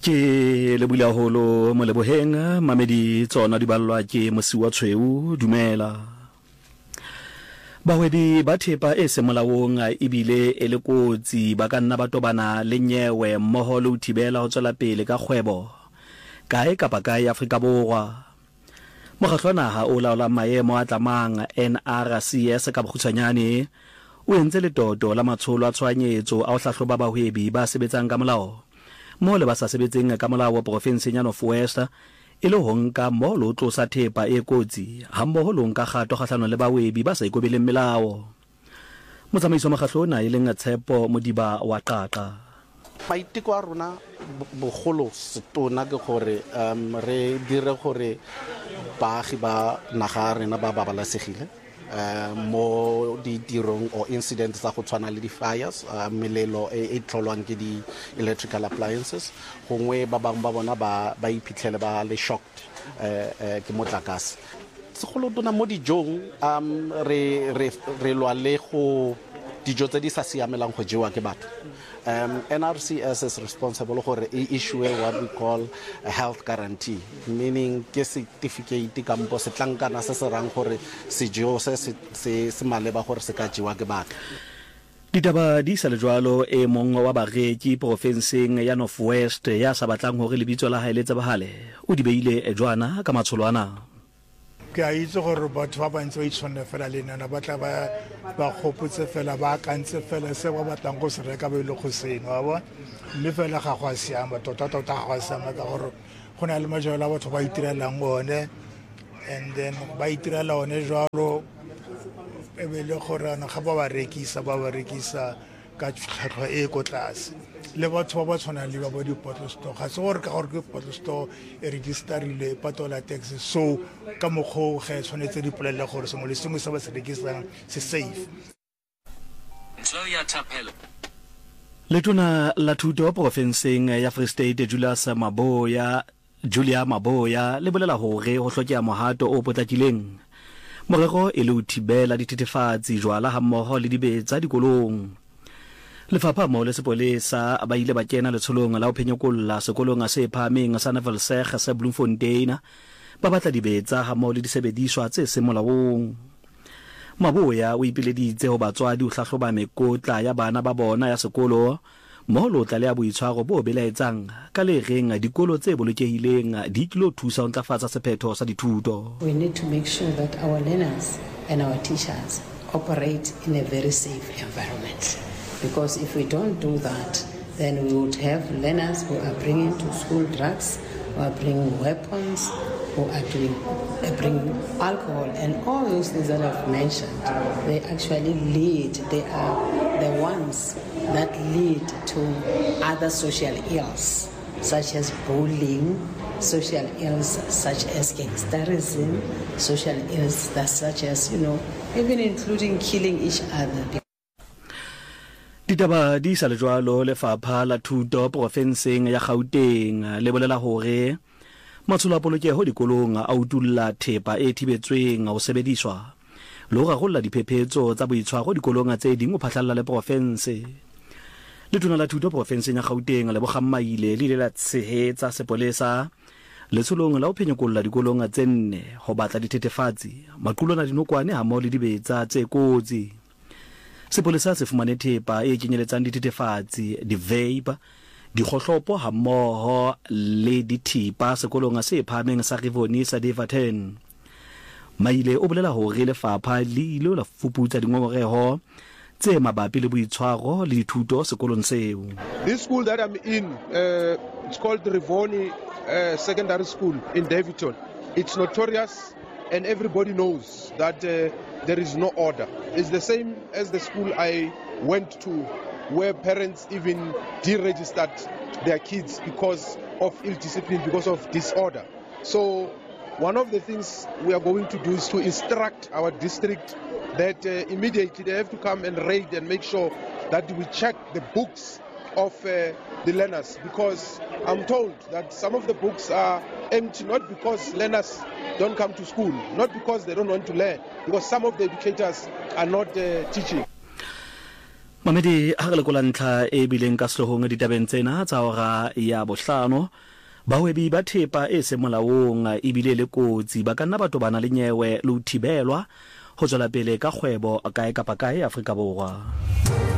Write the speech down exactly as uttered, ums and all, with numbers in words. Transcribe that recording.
Ke le bula holo mo leboheng mamedi tsona di ballwa ke mosi wa tshweu dumela bahwebi ba thepa e semolaong ebile e le kotsi ba ka nna ba tobana le nyewe mmoho le ho thibela ho tswela pele ka kgwebo kae kapa kae Afrika Borwa mokgatlo naha o laola maemo a tlamang N R C S ka bokgutshwanyane o entse le toto la matsholo a tshwanyetso a ho hlahloba bahwebi ba sebetsang ka molao mo le ba sa sebetseng ka molao wa provinseng ya North West e le ho nka mo lo tlosa thepa e kotsi ha mmoho lo nka kgato kgahlano le bahwebi ba sa ikobeleng melao motsamaiso mokgatlo ona e leng Tshepo Modiba wa Qaqa maiteko a rona bogolo setona ke gore um re dire gore baagi ba naga rena ba babalesegile Uh, mo di tirong o incidents tsa go tshwana le di fires uh, melelo e e tlholwang ke di electrical appliances gongwe ba bang ba bona ba ba iphitlhele ba le shocked uh, uh, ke motlakase segolo tona mo dijong um re re re lwa le go dijo tse di sa siamelang go jewa ke batho um N R C S is responsible for issue what we call a health guarantee, meaning ke certificate kampo setlankana se se rang gore sejo se se se maleba gore se ka jewa ke batho. Ditaba di sa le jwalo e mong wa bareki provinseng ya North West ya sa batlang hore lebitso la hae le tsebahale o di beile e jwana ka matsholoana ke a itse gore batho ba bantse ba itshwanela fela le nna ba tla ba ba gopotse fela ba kantse fela se ba batlang go se reka ba ile go seno wa bona mme fela ga go a siama tota tota ga go a siama ka gore go na le majalo a batho ba itirelang one and then ba itirela one jwalo e be le gore ga ba ba rekisa ba ba rekisa ka tlhwatlhwa e go tlase le batho ba ba tshwana le ba ba di bottle store ga se gore ka gore ke bottle store e registerile patola tax so ka mogho ga tshwanetse di polelle gore se mo le sengwe se ba se rekisang se safe. Letona la thuto provinseng ya Free State Julius Maboya Julia Maboya le bolela hore ho hlokeha mohato o potlakileng morero e le ho thibela dithethefatsi jwala ha mmoho le dibetsa dikolong. Lefapha mo le sepolesa ba ile ba kena letsholong la ho phenyokolla sekolong se phameng sa Naval Sekga sa Bloemfontein ba batla dibetsa ha mo le disebediswa tse semolaong. Maboya o ipileditse ho batswadi ho hlahloba mekotla ya bana ba bona ya sekolo mo lo tla le a boitshwaro bo belaetsang ka le reng dikolo tse bolokehileng di tlo thusa ho ntlafatsa sephetho sa dithuto. We need to make sure that our learners and our teachers operate in a very safe environment. Because if we don't do that, then we would have learners who are bringing to school drugs, who are bringing weapons, who are doing, uh, bringing alcohol, and all those things that I've mentioned. They actually lead, they are the ones that lead to other social ills, such as bullying, social ills such as gangsterism, social ills that such as, you know, even including killing each other. Ditaba di sa le jwalo lefapha la thuto provinseng ya Gauteng le bolela hore matsholo a polokeho dikolong a utulla thepa e thibetsweng ho sebediswa lo ga golla diphephetso tsa boitshwaro dikolong tse ding o phatlalla le province letona la thuto provinseng ya Gauteng le bogammaile le ile la tshehetsa sepolesa letsholong la ho phenyokolla dikolong tse nne ho batla dithethefatsi maqulwana dinokwane ha mo le dibetsa tse kotsi. Sepolesa se fumane thepa e kenyeletsang dithethefatsi di-vape dikgohlopo ha mmoho le dithipa sekolong se phameng sa Rivoni sa Devaten. Maile o bolela hore lefapha le ile la fuputsa dingongoreho tse mabapi le boitshwaro le dithuto sekolong seo. This school that I'm in, uh, it's called Rivoni uh, Secondary School in Davidton. It's notorious and everybody knows that uh, there is no order. It's the same as the school I went to where parents even deregistered their kids because of ill discipline, because of disorder. So one of the things we are going to do is to instruct our district that uh, immediately they have to come and raid and make sure that we check the books of uh, the learners, because I'm told that some of the books are empty, not because learners don't come to school, not because they don't want to learn, because some of the educators are not uh, teaching. Mamedi ha re lekola ntlha e bileng ka sehloohong ditabeng tsena tsa hora ya bohlano bahwebi ba thepa e se molaong e bile le kotsi ba ka nna ba tobana le nyewe le ho thibelwa ho tswela pele ka kgwebo kae kapa kae Afrika Borwa.